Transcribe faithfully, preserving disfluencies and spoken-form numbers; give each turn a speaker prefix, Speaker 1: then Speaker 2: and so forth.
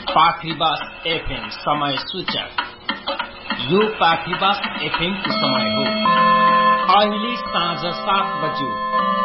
Speaker 1: पाखरीबास FM समय सूचक। यो पाखरीबास एफएम को समय हो अहिले साँझ सात बज्यो